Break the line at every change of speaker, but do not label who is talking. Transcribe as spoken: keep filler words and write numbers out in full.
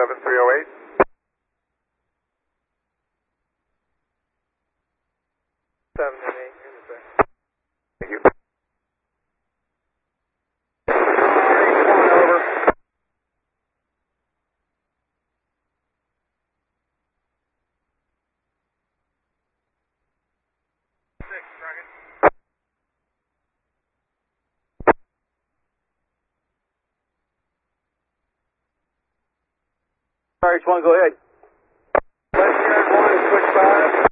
seven three oh eight. seven and eight, you're the best. Thank you. Over. Six, Dragon.
R H one, go ahead.
Left yard one, switch five.